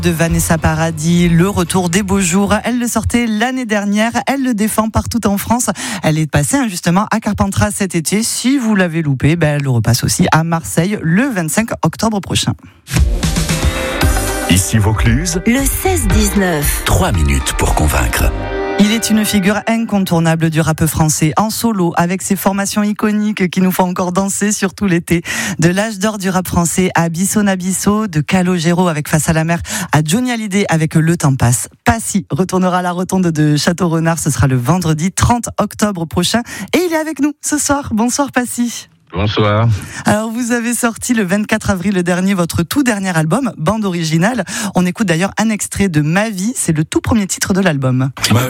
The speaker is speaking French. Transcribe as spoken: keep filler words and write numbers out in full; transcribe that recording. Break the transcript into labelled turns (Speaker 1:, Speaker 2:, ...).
Speaker 1: De Vanessa Paradis, le retour des beaux jours. Elle le sortait l'année dernière, elle le défend partout en France. Elle est passée justement à Carpentras cet été. Si vous l'avez loupé, ben elle le repasse aussi à Marseille le vingt-cinq octobre prochain.
Speaker 2: Ici Vaucluse,
Speaker 3: le seize dix-neuf.
Speaker 2: trois minutes pour convaincre.
Speaker 1: Il est une figure incontournable du rap français, en solo, avec ses formations iconiques qui nous font encore danser, surtout l'été. De l'âge d'or du rap français à Abisso Nabisso, de Calogero avec Face à la mer, à Johnny Hallyday avec Le Temps passe. Passy retournera à la rotonde de Château-Renard, ce sera le vendredi trente octobre prochain. Et il est avec nous ce soir. Bonsoir Passy.
Speaker 4: Bonsoir.
Speaker 1: Alors vous avez sorti le vingt-quatre avril dernier votre tout dernier album, Bande originale. On écoute d'ailleurs un extrait de Ma vie, c'est le tout premier titre de l'album.
Speaker 2: Ma